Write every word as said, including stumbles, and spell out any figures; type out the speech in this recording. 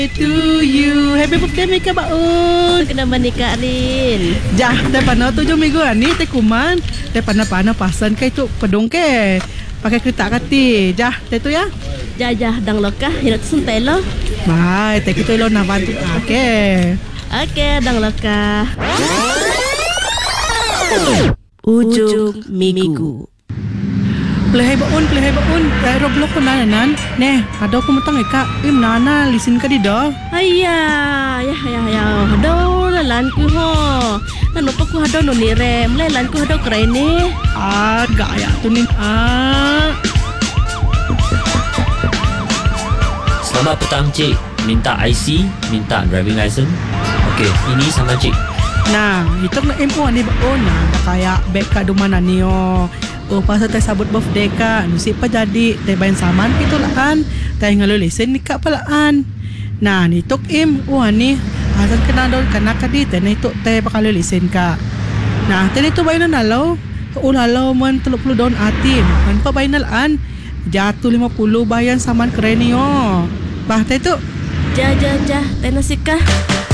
To you. Happy birthday Mika Baun. Kena menikah Rin. Jah, teh pana tujuh minggu ni teh kuman. Teh pana-pana pasan ke itu pedong ke. Pakai kereta kati. Jah, teh tu ya. Jah-jah dang lokah hirat suntai lo. Mai, teh kita lo nak bantu ake. Okey, dang lokah. Ujung minggu. Pelihai baun, pelihai baun. Daerah blok ko nanan. Neh, ada ko matang ika. Im nana, lisin ka di do. Ayah, ya ya ya. Hado lalan ku ho. Nanu pa ku hado no ni re. Mulai lan ku hado kray ni. Ah, gaya tu ni. Ah. Selamat petang cik. Minta I C, minta driving license. Okey, ini sama cik. Nah, itu na impo ni baun na. Kaya bek ka dumana niyo. Oh, pasal teh sabut birthday ka. Nusi pa jadi. Teh bayan saman itu laan. Teh ngalulisin ni ka palaan. Nah, ni tok im. Wah ni. Asan kena daw kanak ka di. Teh na ito teh bakalulisin ka. Nah, teh itu bayan na nalaw. Ulalaw man teluk puluh daun atim. Man pa bayan na laan. Jatuh lima puluh bayan saman keren niyo. Bah, teh itu. Jah jah jah. Teh nasikah.